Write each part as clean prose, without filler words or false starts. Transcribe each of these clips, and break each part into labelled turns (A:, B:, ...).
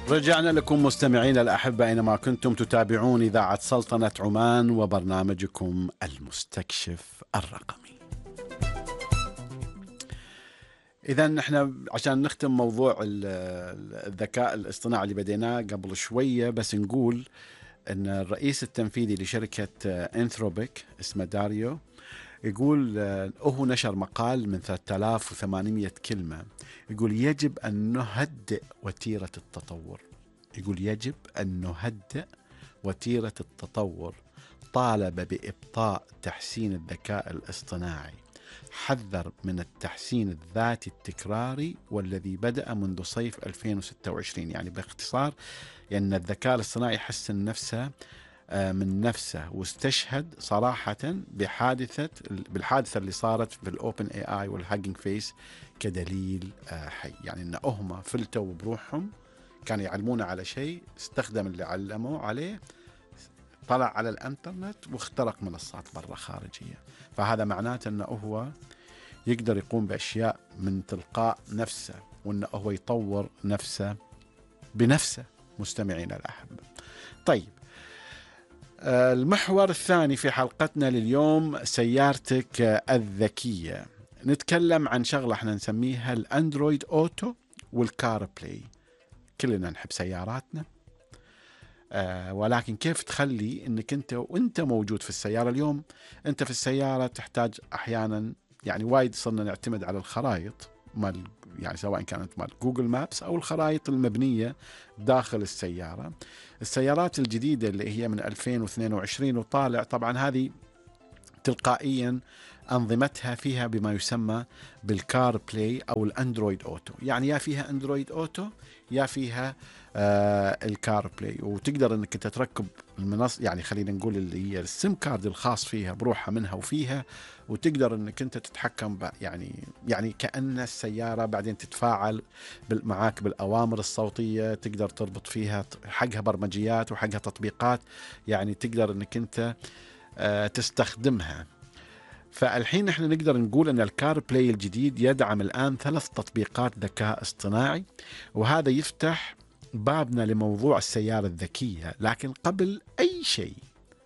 A: رجعنا لكم مستمعين الأحبة أينما كنتم تتابعون إذاعة سلطنة عمان وبرنامجكم المستكشف الرقمي. إذا نحن عشان نختم موضوع الذكاء الاصطناعي اللي بديناه قبل شوية، بس نقول أن الرئيس التنفيذي لشركة انثروبيك اسمه داريو يقول هو نشر مقال من 3800 كلمة يقول يجب أن نهدئ وتيرة التطور. يقول يجب أن نهدئ وتيرة التطور. طالب بإبطاء تحسين الذكاء الاصطناعي. حذر من التحسين الذاتي التكراري والذي بدأ منذ صيف 2026. يعني باختصار يعني الذكاء الاصطناعي يحسن نفسه من نفسه، واستشهد صراحة بالحادثة اللي صارت في الأوبن اي اي والهاجينج فيس كدليل حي. يعني ان هم فلتوا بروحهم، كانوا يعلمون على شيء، استخدم اللي علموه عليه، طلع على الانترنت واخترق منصات برا خارجية. فهذا معناته انه هو يقدر يقوم بأشياء من تلقاء نفسه، وانه هو يطور نفسه بنفسه. مستمعين الأحبة، طيب المحور الثاني في حلقتنا لليوم سيارتك الذكية. نتكلم عن شغلة احنا نسميها الاندرويد اوتو والكار بلاي. كلنا نحب سياراتنا، ولكن كيف تخلي انك انت وانت موجود في السيارة. اليوم انت في السيارة تحتاج احيانا، يعني وايد صرنا نعتمد على الخرائط مال، يعني سواء كانت مال جوجل مابس أو الخرائط المبنية داخل السيارة. السيارات الجديدة اللي هي من 2022 وطالع، طبعا هذه تلقائيا أنظمتها فيها بما يسمى بالكار بلاي أو الأندرويد أوتو. يعني يا فيها أندرويد أوتو يا فيها الكار بلاي، وتقدر أنك أنت تركب المنصة، يعني خلينا نقول اللي هي السيم كارد الخاص فيها بروحها منها وفيها، وتقدر أنك أنت تتحكم يعني كأن السيارة بعدين تتفاعل معاك بالأوامر الصوتية. تقدر تربط فيها حقها برمجيات وحقها تطبيقات، يعني تقدر أنك أنت تستخدمها. فالحين نحن نقدر نقول أن الكار بلاي الجديد يدعم الآن 3 تطبيقات ذكاء اصطناعي، وهذا يفتح بابنا لموضوع السيارة الذكية. لكن قبل أي شيء،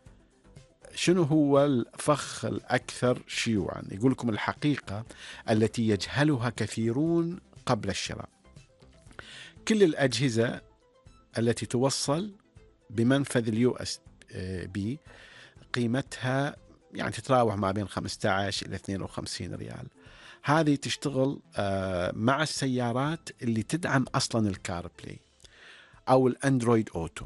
A: شنو هو الفخ الأكثر شيوعا؟ يقول لكم الحقيقة التي يجهلها كثيرون قبل الشراء. كل الأجهزة التي توصل بمنفذ اليو اس بي قيمتها يعني تتراوح ما بين 15 إلى 52 ريال. هذه تشتغل مع السيارات اللي تدعم أصلا الكار بلاي أو الأندرويد أوتو.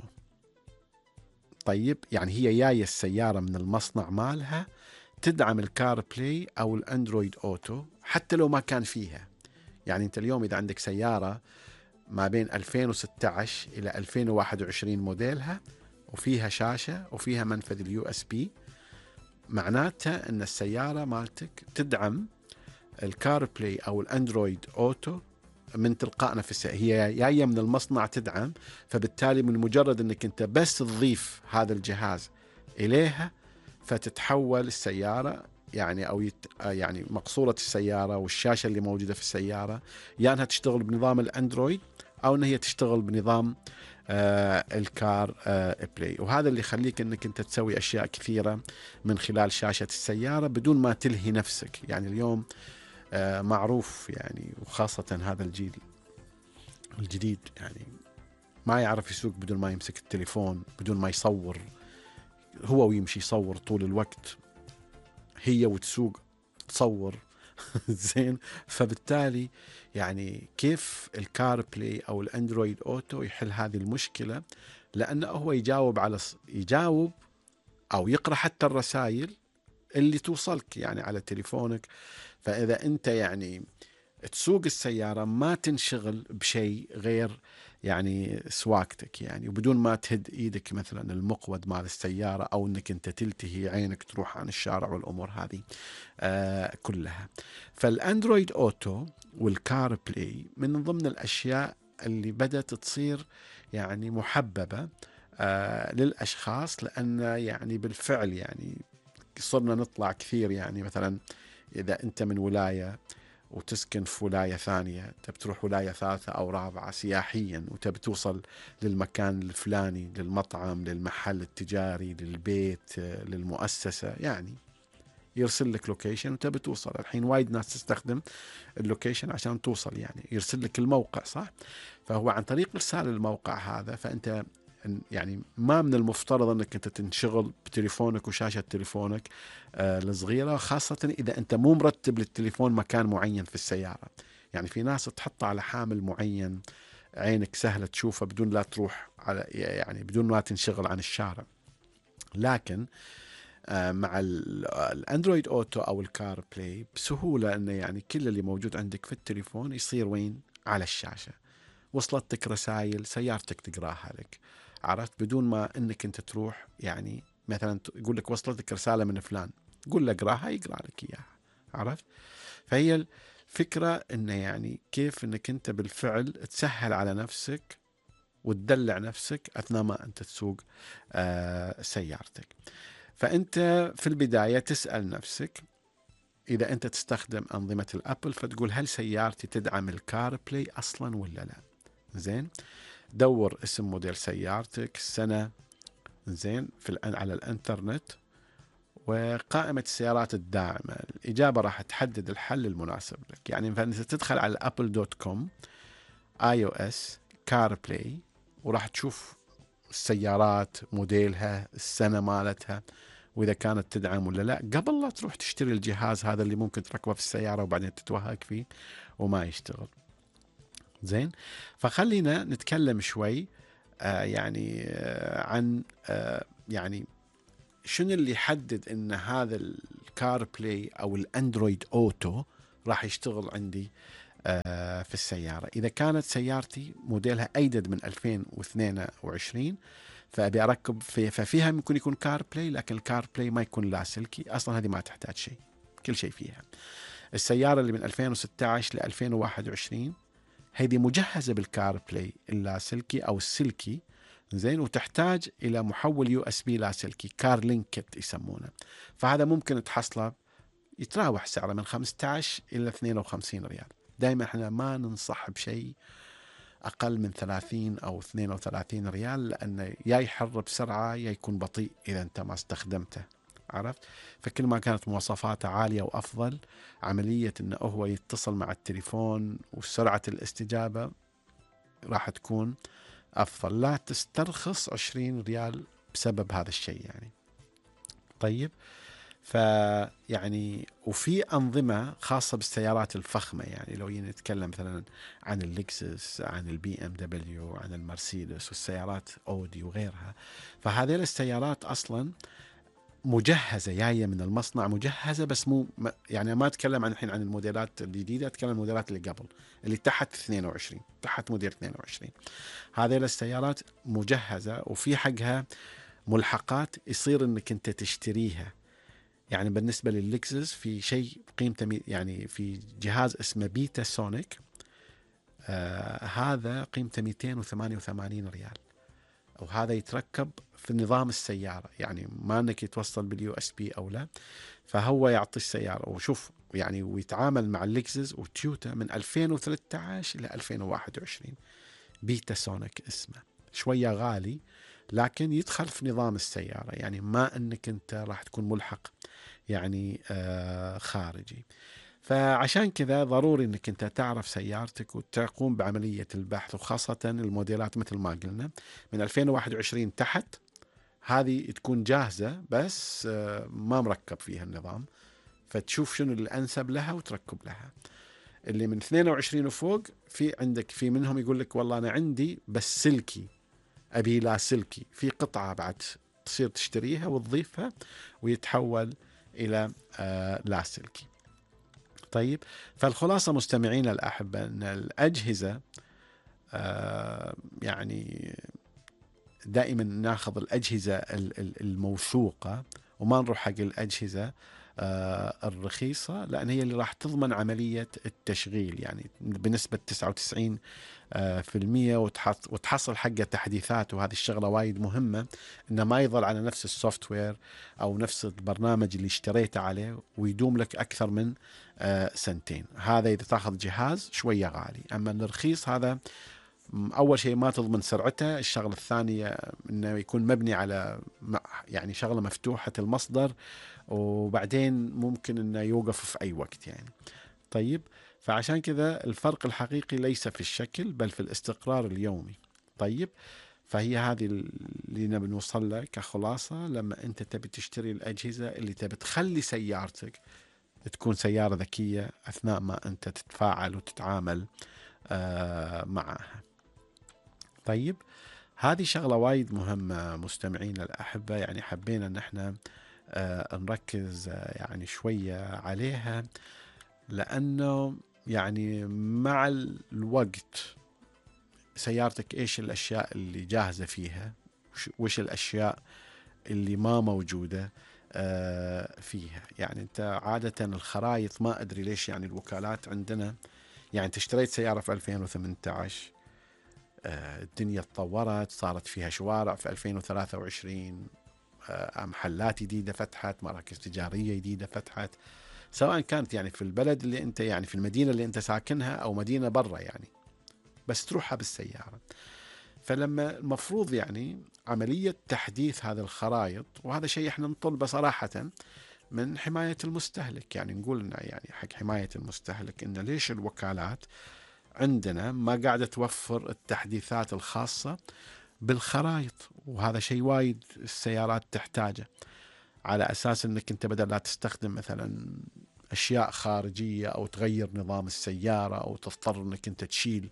A: طيب يعني هي جاية السيارة من المصنع مالها تدعم الكار بلاي أو الأندرويد أوتو حتى لو ما كان فيها. يعني أنت اليوم إذا عندك سيارة ما بين 2016 إلى 2021 موديلها وفيها شاشة وفيها منفذ اليو اس بي، معناتها أن السيارة مالتك تدعم الكار بلاي أو الأندرويد أوتو من تلقاء نفسها. هي جاية من المصنع تدعم، فبالتالي من مجرد أنك أنت بس تضيف هذا الجهاز إليها فتتحول السيارة يعني يعني مقصورة السيارة والشاشة اللي موجودة في السيارة يعني أنها تشتغل بنظام الأندرويد أو أنها تشتغل بنظام الكار بلاي. وهذا اللي يخليك أنك أنت تسوي أشياء كثيرة من خلال شاشة السيارة بدون ما تلهي نفسك. يعني اليوم معروف يعني، وخاصة هذا الجيل الجديد يعني ما يعرف يسوق بدون ما يمسك التليفون، بدون ما يصور هو ويمشي يصور طول الوقت، هي وتسوق تصور زين. فبالتالي يعني كيف الكار بلاي أو الأندرويد أوتو يحل هذه المشكلة؟ لأنه هو يجاوب أو يقرأ حتى الرسائل اللي توصلك يعني على تليفونك. فإذا أنت يعني تسوق السيارة ما تنشغل بشيء غير يعني سواقتك، يعني وبدون ما تهد ايدك مثلا المقود مال السيارة او انك انت تلتهي عينك تروح عن الشارع والامور هذه كلها. فالاندرويد اوتو والكار بلاي من ضمن الاشياء اللي بدأت تصير يعني محببة للاشخاص، لان يعني بالفعل يعني صرنا نطلع كثير. يعني مثلا اذا انت من ولاية وتسكن في ولاية ثانية، تبي تروح ولاية ثالثة أو رابعة سياحيا، وتبي توصل للمكان الفلاني، للمطعم، للمحل التجاري، للبيت، للمؤسسة، يعني يرسل لك لوكيشن وتبي توصل. الحين وايد ناس تستخدم اللوكيشن عشان توصل، يعني يرسل لك الموقع، صح؟ فهو عن طريق إرسال الموقع هذا، فأنت يعني ما من المفترض أنك أنت تنشغل بتليفونك وشاشة تليفونك الصغيرة، خاصة إذا أنت مو مرتب للتليفون مكان معين في السيارة. يعني في ناس تحطه على حامل معين، عينك سهلة تشوفه بدون لا تروح على، يعني بدون ما تنشغل عن الشارع. لكن مع الاندرويد اوتو او الكار بلاي بسهوله انه يعني كل اللي موجود عندك في التليفون يصير وين؟ على الشاشه. وصلتك رسائل سيارتك تقراها لك، عرفت؟ بدون ما انك انت تروح، يعني مثلا يقول لك وصلتك رساله من فلان، قول له اقراها يقرا لك اياها، عرفت؟ فهي الفكره انه يعني كيف انك انت بالفعل تسهل على نفسك وتدلع نفسك اثناء ما انت تسوق سيارتك. فأنت في البداية تسأل نفسك، إذا أنت تستخدم أنظمة الأبل، فتقول هل سيارتي تدعم الكار بلاي أصلا ولا لا؟ زين، دور اسم موديل سيارتك، السنة، زين، على الانترنت، وقائمة السيارات الداعمة. الإجابة راح تحدد الحل المناسب لك. يعني فأنت تدخل على apple.com iOS كار بلاي، وراح تشوف السيارات، موديلها، السنة مالتها، وإذا كانت تدعم ولا لا، قبل لا تروح تشتري الجهاز هذا اللي ممكن تركبه في السيارة وبعدين تتوهق فيه وما يشتغل. زين، فخلينا نتكلم شوي عن يعني شنو اللي يحدد ان هذا الكار بلاي او الاندرويد اوتو راح يشتغل عندي في السيارة. إذا كانت سيارتي موديلها أيدد من 2022 فأبي أركب ففيها ممكن يكون كار بلاي، لكن الكار بلاي ما يكون لاسلكي أصلا، هذه ما تحتاج شيء، كل شيء فيها. السيارة اللي من 2016 ل 2021 هذه مجهزة بالكار بلاي اللاسلكي أو السلكي، زين، وتحتاج إلى محول يو اس بي لاسلكي، كار لينكت يسمونه. فهذا ممكن تحصله يتراوح سعره من 15 إلى 52 ريال. دائما احنا ما ننصح بشيء أقل من 30 أو 32 ريال، لأنه يا يحر بسرعة يا يكون بطيء إذا أنت ما استخدمته، عرفت؟ فكل ما كانت مواصفاته عالية وأفضل، عملية أنه هو يتصل مع التليفون وسرعة الاستجابة راح تكون أفضل. لا تسترخص 20 ريال بسبب هذا الشيء يعني. طيب، فيعني وفي أنظمة خاصة بالسيارات الفخمة، يعني لو نتكلم مثلا عن اللكسس، عن البي ام دبليو، عن المرسيدس والسيارات أودي وغيرها، فهذه السيارات أصلا مجهزة، جاية من المصنع مجهزة، بس مو يعني ما أتكلم عن الحين عن الموديلات الجديدة، أتكلم عن الموديلات اللي قبل، اللي تحت 22، تحت موديل 22. هذه السيارات مجهزة وفي حقها ملحقات يصير انك انت تشتريها. يعني بالنسبة لللكزس في شيء قيمته يعني في جهاز اسمه بيتا سونيك، هذا قيمته 288 ريال، وهذا يتركب في نظام السيارة، يعني ما انك يتوصل باليو اس بي او لا، فهو يعطي السيارة. وشوف يعني ويتعامل مع اللكزس وتويوتا من 2013 إلى 2021. بيتا سونيك اسمه، شوية غالي لكن يدخل في نظام السيارة، يعني ما انك انت راح تكون ملحق يعني خارجي. فعشان كذا ضروري انك انت تعرف سيارتك وتقوم بعملية البحث، وخاصة الموديلات مثل ما قلنا من 2021 تحت، هذه تكون جاهزة بس ما مركب فيها النظام، فتشوف شنو الأنسب لها وتركب لها. اللي من 22 وفوق في عندك في منهم يقول لك والله أنا عندي بس سلكي، أبي لا سلكي، في قطعة بعد تصير تشتريها وتضيفها ويتحول إلى لاسلكي. طيب، فالخلاصة مستمعين الأحبة أن الأجهزة يعني دائما ناخذ الأجهزة الموثوقة وما نروح حق الأجهزة الرخيصة، لأن هي اللي راح تضمن عملية التشغيل يعني بنسبة 99 في المية، وتحصل حقه تحديثات. وهذه الشغلة وايد مهمة، إنه ما يظل على نفس السوفت وير أو نفس البرنامج اللي اشتريته عليه ويدوم لك أكثر من سنتين. هذا إذا تاخذ جهاز شوية غالي. أما الرخيص هذا أول شيء ما تضمن سرعته، الشغلة الثانية إنه يكون مبني على يعني شغلة مفتوحة المصدر، وبعدين ممكن إنه يوقف في أي وقت يعني. طيب، فعشان كذا الفرق الحقيقي ليس في الشكل بل في الاستقرار اليومي. طيب، فهي هذه اللي نبي نوصل لها كخلاصة. لما أنت تبي تشتري الأجهزة اللي تبي تخلي سيارتك تكون سيارة ذكية أثناء ما أنت تتفاعل وتتعامل معها. طيب، هذه شغلة وايد مهمة مستمعينا الأحبة، يعني حبينا أن احنا نركز يعني شوية عليها، لأنه يعني مع الوقت سيارتك إيش الأشياء اللي جاهزة فيها، وش الأشياء اللي ما موجودة فيها. يعني أنت عادة الخرائط ما أدري ليش يعني الوكالات عندنا، يعني أنت اشتريت سيارة في 2018، الدنيا تطورت، صارت فيها شوارع في 2023، محلات جديدة فتحت، مراكز تجارية جديدة فتحت، سواء كانت يعني في البلد اللي انت يعني في المدينة اللي انت ساكنها او مدينة برا يعني، بس تروحها بالسيارة. فلما المفروض يعني عملية تحديث هذه الخرائط، وهذا شيء احنا نطلبه صراحة من حماية المستهلك، يعني نقول لنا يعني حق حماية المستهلك إن ليش الوكالات عندنا ما قاعدة توفر التحديثات الخاصة بالخرائط. وهذا شيء وايد السيارات تحتاجه، على أساس أنك أنت بدل لا تستخدم مثلا أشياء خارجية أو تغير نظام السيارة أو تضطر أنك أنت تشيل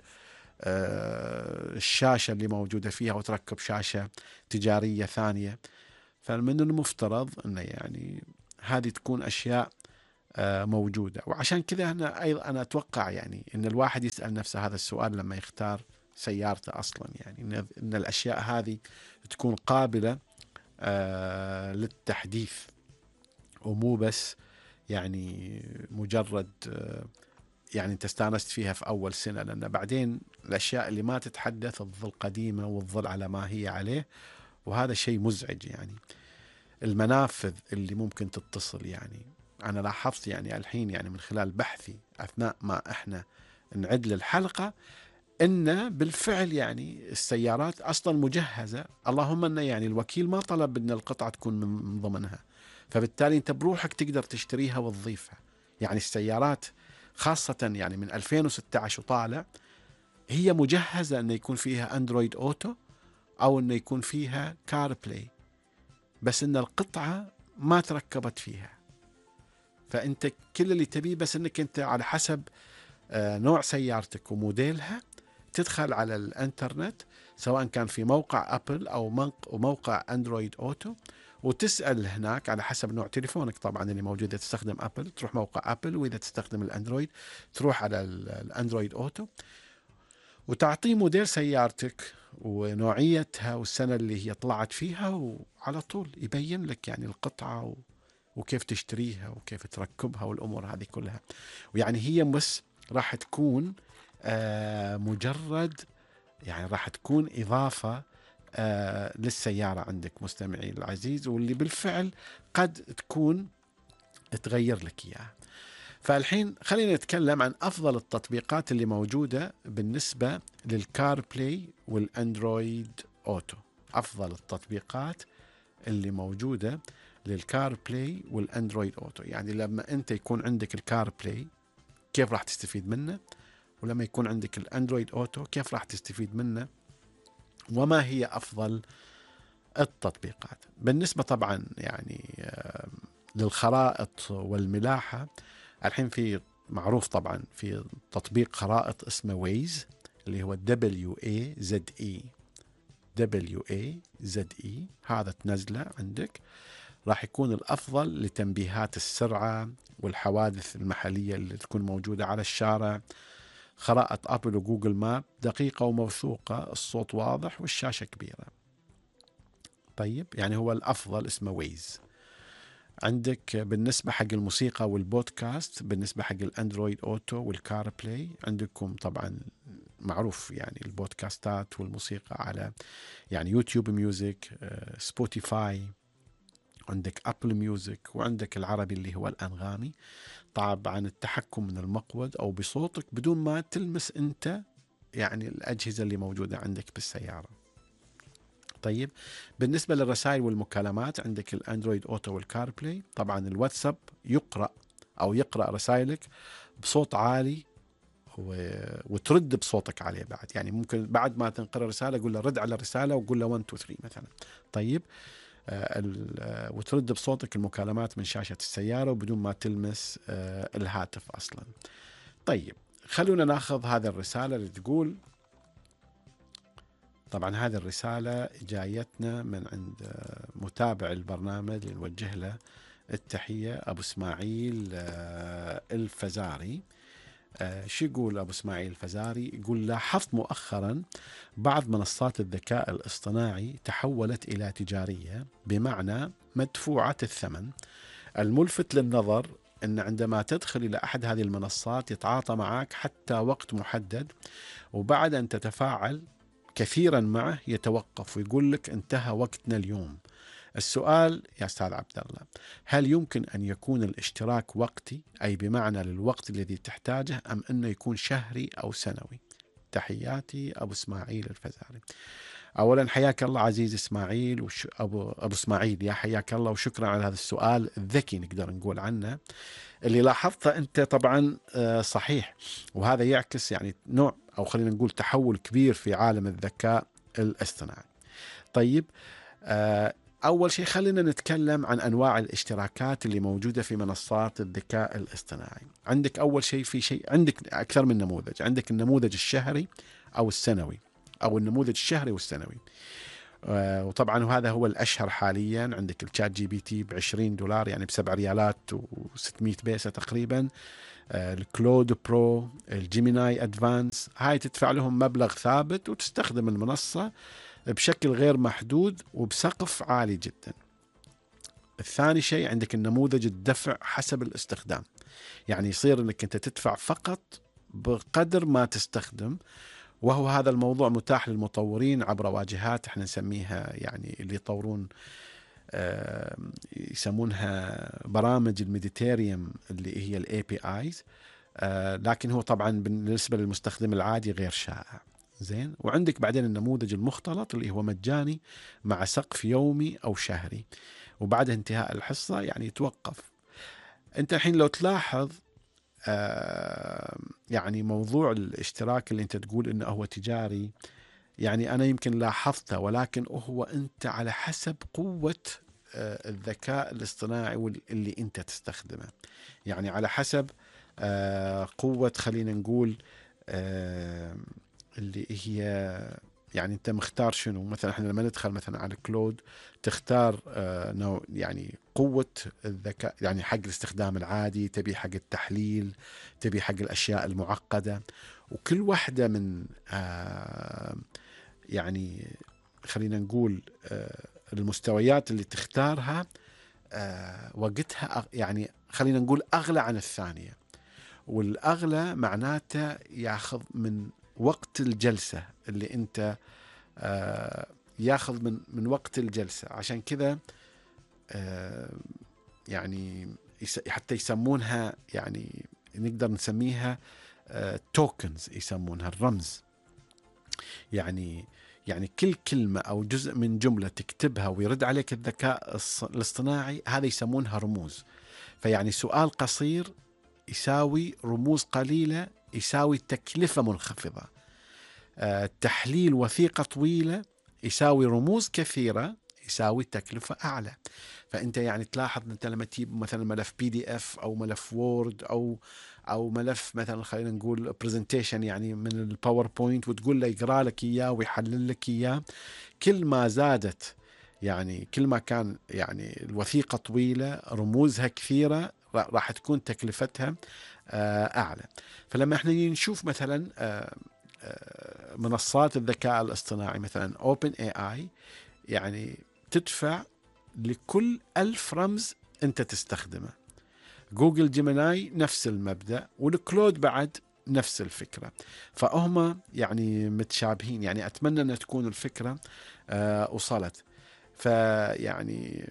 A: الشاشة اللي موجودة فيها وتركب شاشة تجارية ثانية. فمن المفترض أنه يعني هذه تكون أشياء موجودة. وعشان كذا أنا أتوقع يعني أن الواحد يسأل نفسه هذا السؤال لما يختار سيارته أصلا، يعني أن الأشياء هذه تكون قابلة للتحديث، ومو بس يعني مجرد يعني انت استانست فيها في اول سنة، لان بعدين الاشياء اللي ما تتحدث تظل قديمة وتظل على ما هي عليه، وهذا شيء مزعج. يعني المنافذ اللي ممكن تتصل، يعني انا لاحظت يعني الحين يعني من خلال بحثي اثناء ما احنا نعد للحلقة، ان بالفعل يعني السيارات اصلا مجهزة، اللهم ان يعني الوكيل ما طلب ان القطعة تكون من ضمنها، فبالتالي انت بروحك تقدر تشتريها وتضيفها. يعني السيارات خاصة يعني من 2016 وطالع هي مجهزة انه يكون فيها اندرويد اوتو او انه يكون فيها كار بلاي، بس ان القطعة ما تركبت فيها. فانت كل اللي تبيه بس انك انت على حسب نوع سيارتك وموديلها تدخل على الانترنت، سواء كان في موقع ابل او موقع اندرويد اوتو، وتسأل هناك على حسب نوع تليفونك طبعا اللي موجود. إذا تستخدم ابل تروح موقع ابل، واذا تستخدم الاندرويد تروح على الاندرويد اوتو، وتعطيه موديل سيارتك ونوعيتها والسنة اللي هي طلعت فيها، وعلى طول يبين لك يعني القطعة وكيف تشتريها وكيف تركبها والأمور هذه كلها. ويعني هي بس راح تكون مجرد يعني راح تكون إضافة للسيارة عندك مستمعي العزيز، واللي بالفعل قد تكون تغير لك إياها. فالحين خلينا نتكلم عن أفضل التطبيقات اللي موجودة بالنسبة للكار بلاي والأندرويد أوتو. أفضل التطبيقات اللي موجودة للكار بلاي والأندرويد أوتو، يعني لما أنت يكون عندك الكار بلاي كيف راح تستفيد منه، ولما يكون عندك الأندرويد أوتو كيف راح تستفيد منه، وما هي أفضل التطبيقات. بالنسبة طبعا يعني للخرائط والملاحة، الحين في معروف طبعا في تطبيق خرائط اسمه ويز، اللي هو WAZE. هذا تنزله عندك راح يكون الأفضل لتنبيهات السرعة والحوادث المحلية اللي تكون موجودة على الشارع. خرائط أبل وجوجل ماب دقيقة وموثوقة، الصوت واضح والشاشة كبيرة. طيب، يعني هو الأفضل اسمه ويز. عندك بالنسبة حق الموسيقى والبودكاست، بالنسبة حق الأندرويد أوتو والكار بلاي، عندكم طبعا معروف يعني البودكاستات والموسيقى على يعني يوتيوب ميوزك، سبوتيفاي، عندك أبل ميوزك، وعندك العربي اللي هو الأنغامي. طبعا التحكم من المقود أو بصوتك بدون ما تلمس أنت يعني الأجهزة اللي موجودة عندك بالسيارة. طيب بالنسبة للرسائل والمكالمات، عندك الأندرويد أوتو والكار بلاي. طبعا الواتساب يقرأ رسائلك بصوت عالي وترد بصوتك عليه بعد، يعني ممكن بعد ما تنقرأ رسالة قول له رد على الرسالة وقول له 1 2 3 مثلا. طيب وترد بصوتك المكالمات من شاشة السيارة وبدون ما تلمس الهاتف أصلا. طيب خلونا ناخذ هذه الرسالة اللي تقول، طبعا هذه الرسالة جايتنا من عند متابع البرنامج اللي نوجه له التحية، أبو إسماعيل الفزاري. شو يقول أبو إسماعيل الفزاري؟ يقول لاحظت مؤخرا بعض منصات الذكاء الاصطناعي تحولت إلى تجارية، بمعنى مدفوعة الثمن. الملفت للنظر أن عندما تدخل إلى أحد هذه المنصات يتعاطى معك حتى وقت محدد، وبعد أن تتفاعل كثيرا معه يتوقف ويقول لك انتهى وقتنا اليوم. السؤال يا أستاذ عبد الله، هل يمكن أن يكون الاشتراك وقتي، أي بمعنى للوقت الذي تحتاجه، أم أنه يكون شهري أو سنوي؟ تحياتي أبو إسماعيل الفزاري. أولا حياك الله عزيز إسماعيل أبو إسماعيل، يا حياك الله، وشكرا على هذا السؤال الذكي نقدر نقول عنه. اللي لاحظته أنت طبعا صحيح، وهذا يعكس يعني نوع أو خلينا نقول تحول كبير في عالم الذكاء الاصطناعي. طيب أول شيء خلينا نتكلم عن أنواع الاشتراكات اللي موجودة في منصات الذكاء الاصطناعي. عندك أول شيء عندك أكثر من نموذج. عندك النموذج الشهري أو السنوي، أو النموذج الشهري والسنوي. وطبعا وهذا هو الأشهر حاليا. عندك الشات جي بي تي $20 يعني ب7 ريالات و600 بيسة تقريبا. الكلود برو، الجيميناي أدفانس، هاي تدفع لهم مبلغ ثابت وتستخدم المنصة بشكل غير محدود وبسقف عالي جدا. الثاني شيء عندك النموذج الدفع حسب الاستخدام، يعني يصير انك انت تدفع فقط بقدر ما تستخدم، وهو هذا الموضوع متاح للمطورين عبر واجهات احنا نسميها يعني اللي يطورون يسمونها برامج الميديتيريوم اللي هي الاي بي ايز، لكن هو طبعا بالنسبة للمستخدم العادي غير شائع. زين. وعندك بعدين النموذج المختلط اللي هو مجاني مع سقف يومي أو شهري، وبعد انتهاء الحصة يعني يتوقف. أنت الحين لو تلاحظ يعني موضوع الاشتراك اللي أنت تقول إنه هو تجاري، يعني أنا يمكن لاحظته، ولكن هو أنت على حسب قوة الذكاء الاصطناعي اللي أنت تستخدمه، يعني على حسب قوة خلينا نقول اللي هي يعني أنت مختار شنو. مثلا احنا لما ندخل مثلا على كلود تختار نوع يعني قوة الذكاء، يعني حق الاستخدام العادي، تبي حق التحليل، تبي حق الأشياء المعقدة. وكل واحدة من يعني خلينا نقول المستويات اللي تختارها وقتها يعني خلينا نقول أغلى عن الثانية. والأغلى معناته ياخذ من وقت الجلسة اللي أنت ياخذ من وقت الجلسة. عشان كذا يعني حتى يسمونها يعني نقدر نسميها توكنز، يسمونها الرمز. يعني كل كلمة أو جزء من جملة تكتبها ويرد عليك الذكاء الاصطناعي هذا يسمونها رموز. فيعني سؤال قصير يساوي رموز قليلة يساوي تكلفة منخفضة. تحليل وثيقة طويلة يساوي رموز كثيرة يساوي تكلفة أعلى. فأنت يعني تلاحظ أنت لما تجيب مثلا ملف PDF أو ملف وورد أو ملف مثلا خلينا نقول برزنتيشن يعني من الباوربوينت، وتقول له يقرأ لك إياه ويحلل لك إياه، كل ما زادت يعني كل ما كان يعني الوثيقة طويلة رموزها كثيرة راح تكون تكلفتها أعلى. فلما احنا نشوف مثلا منصات الذكاء الاصطناعي مثلا OpenAI، يعني تدفع لكل 1000 رمز أنت تستخدمه. جوجل جيميناي نفس المبدأ، والكلود بعد نفس الفكرة. فهم يعني متشابهين. يعني أتمنى أن تكون الفكرة وصلت. فيعني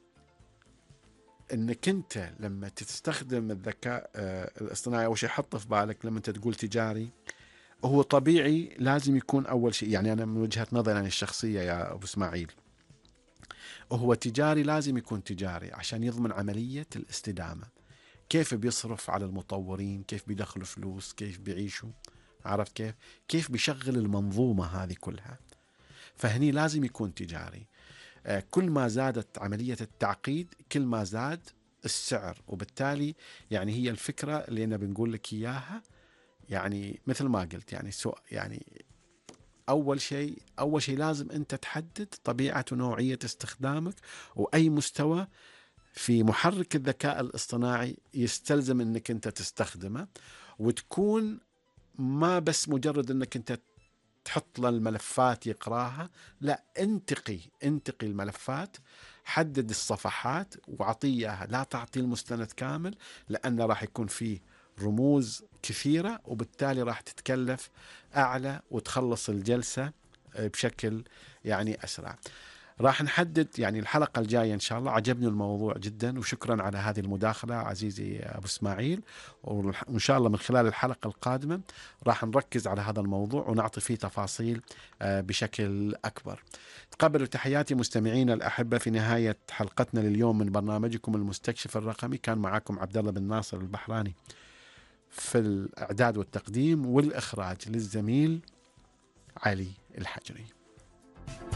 A: انك انت لما تستخدم الذكاء الاصطناعي، اول شيء حط في بالك لما انت تقول تجاري، هو طبيعي لازم يكون اول شيء، يعني انا من وجهة نظري يعني الشخصية يا ابو اسماعيل، هو تجاري لازم يكون تجاري عشان يضمن عملية الاستدامة. كيف بيصرف على المطورين، كيف بيدخلوا فلوس، كيف بيعيشوا، عرفت كيف بيشغل المنظومة هذه كلها. فهني لازم يكون تجاري. كل ما زادت عملية التعقيد كل ما زاد السعر، وبالتالي يعني هي الفكرة اللي أنا بنقول لك إياها. يعني مثل ما قلت يعني أول شيء لازم أنت تحدد طبيعة ونوعية استخدامك، وأي مستوى في محرك الذكاء الاصطناعي يستلزم أنك أنت تستخدمه، وتكون ما بس مجرد أنك أنت تحط له الملفات يقراها، لا، انتقي الملفات، حدد الصفحات واعطيه اياها، لا تعطي المستند كامل، لأن راح يكون فيه رموز كثيرة، وبالتالي راح تتكلف أعلى وتخلص الجلسة بشكل يعني أسرع. راح نحدد يعني الحلقة الجاية إن شاء الله. عجبني الموضوع جدا، وشكرا على هذه المداخلة عزيزي أبو إسماعيل. وإن شاء الله من خلال الحلقة القادمة راح نركز على هذا الموضوع ونعطي فيه تفاصيل بشكل أكبر. تقبلوا تحياتي مستمعينا الأحبة في نهاية حلقتنا لليوم من برنامجكم المستكشف الرقمي. كان معكم عبد الله بن ناصر البحراني في الإعداد والتقديم، والإخراج للزميل علي الحجري.